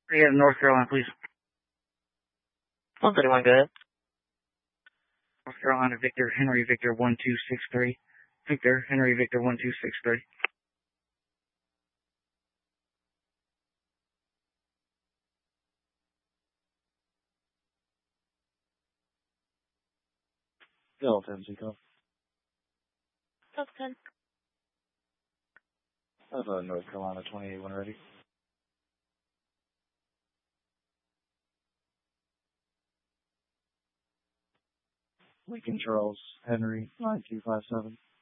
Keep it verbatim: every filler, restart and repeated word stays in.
Yeah, North Carolina, please. one thirty-one, go ahead. North Carolina, Victor, Henry, Victor, one two six three. Victor, Henry, Victor, one two six three. Delta, M C call. Delta ten. I have a North Carolina twenty-eight one ready. Lincoln Charles, Henry, nine two five seven.